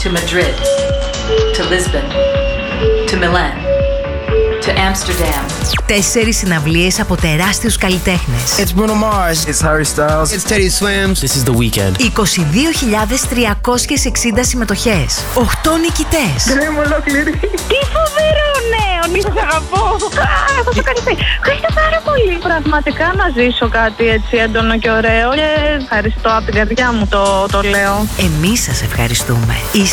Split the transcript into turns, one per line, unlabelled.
to Madrid, to Lisbon, to Milan, to Amsterdam.
4 συναυλίες από τεράστιους καλλιτέχνες.
It's Bruno Mars. It's Harry Styles. It's Teddy Swims. This is The Weeknd.
22.360 συμμετοχές. 8 νικητές.
Γκρέμ ολόκληρη. Τι φοβερό νέο! Σας αγαπώ. Θα το κάνεις. Ευχαριστώ πάρα πολύ. Πραγματικά να ζήσω κάτι έτσι έντονο και ωραίο. Και ευχαριστώ από την καρδιά μου το λέω.
Εμείς σας ευχαριστούμε.